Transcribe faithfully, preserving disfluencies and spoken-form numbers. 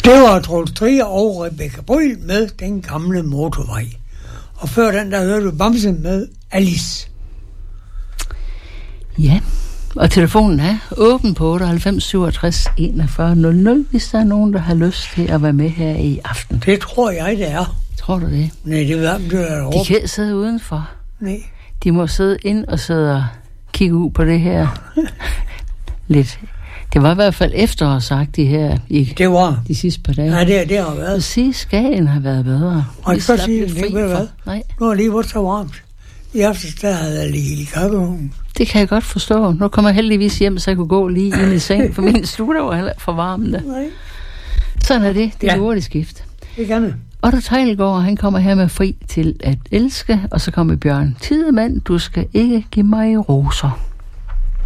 Det var Troels Trier og Rebecca Bryl med Den Gamle Motorvej. Og før den, der hørte du Bamse med Alice. Ja, og telefonen er åben på otteoghalvfems syvogtres enogfyrre nul nul, hvis der er nogen, der har lyst til at være med her i aften. Det tror jeg, det er. Tror du det? Nej, det ved jeg, det er De kan sidde udenfor. Nej. De må sidde ind og sidde og kigge ud på det her lidt. Det var i hvert fald efterårsagtigt her i det var. de sidste par dage. Nej, det, det har været. Så sige, Skagen har været bedre. Og jeg kan sige, det ved hvad. Nej. Nu er det lige været så varmt. I aftes, der havde jeg lige i kaffevognen. Det kan jeg godt forstå. Nu kommer jeg heldigvis hjem, så jeg kunne gå lige ind i seng, for min stue var heller for varm der. Nej. Sådan er det. Det er ja. hurtigt skift. Det kan det. Otto Teilgaard, han kommer her med Fri til at elske, og så kommer Bjørn Tidemand, Du skal ikke give mig roser.